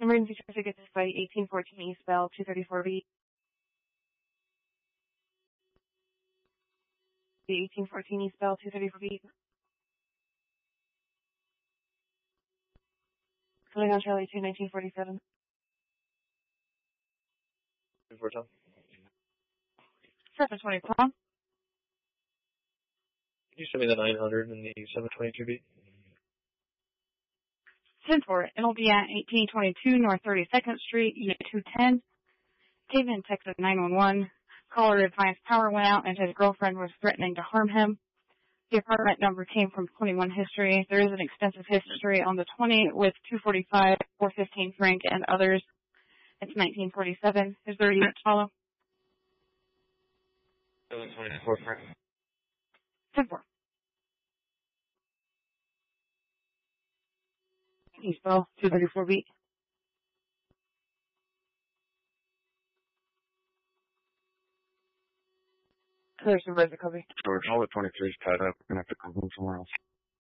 Emergency traffic at this flight 1814 eastbound 234B. The 1814 eastbound 234B. Coming on Charlie 2, 1947. 410. 720 Palm. Can you send me the 900 and the 722B? 10-4. It'll be at 1822 North 32nd Street, Unit 210. Came in Texas 911. Caller advised power went out and his girlfriend was threatening to harm him. The apartment number came from 21 history. There is an extensive history on the 20 with 245, 415 Frank, and others. It's 1947. Is there a unit to follow? 724 Frank. 10-4. Eastbound 234B. Clear supervisor copy. George, all the 23 is tied up. We're going to have to come home somewhere else.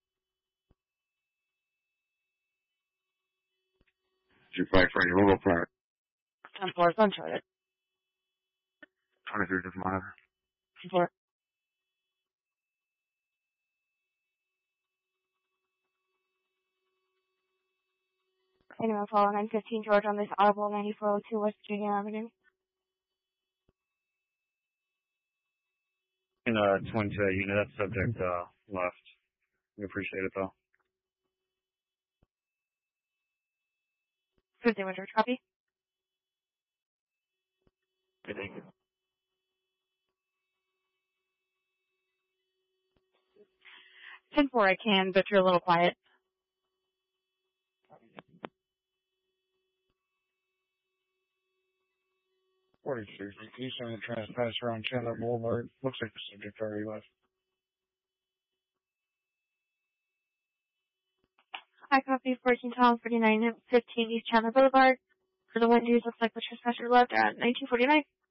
Did you fight for your little part? 10-4 is uncharted. 23 doesn't monitor. 10-4. Anyone follow 915 George on this audible 9402 West Virginia Avenue? And, 22 unit, that subject, left. We appreciate it, though. Good day, George. Copy. Okay, thank you. 10-4 I can, but you're a little quiet. 46. Eastern the trespasser on Chandler Boulevard. Looks like the subject already left. I copy 14 Tom 49 15 East Chandler Boulevard. For the Wendy's, looks like the trespasser left at 1949.